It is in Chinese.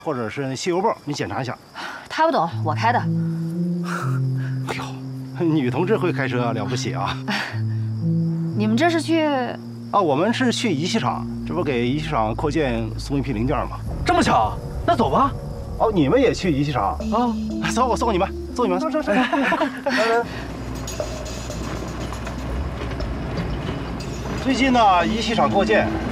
或者是汽油泵，你检查一下。 他不懂，我开的。 哎呦，女同志会开车了不起啊！ 你们这是去？ 啊，我们是去仪器厂，这不给仪器厂扩建送一批零件吗？ 这么巧，那走吧。 哦，你们也去仪器厂啊？ 走，我送你们，送你们，走。来。最近呢，仪器厂扩建。